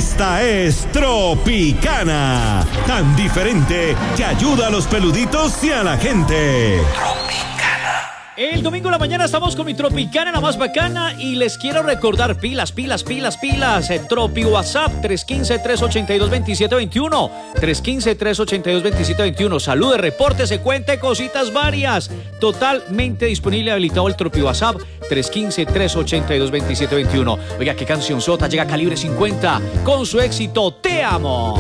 Esta es Tropicana, tan diferente que ayuda a los peluditos y a la gente. El domingo en la mañana estamos con mi Tropicana, la más bacana, y les quiero recordar, pilas, Tropi WhatsApp, 315-382-2721, 315-382-2721, salude, reporte, se cuente cositas varias, totalmente disponible y habilitado el Tropi WhatsApp, 315-382-2721. Oiga, qué canción sota, llega Calibre 50, con su éxito, Te Amo.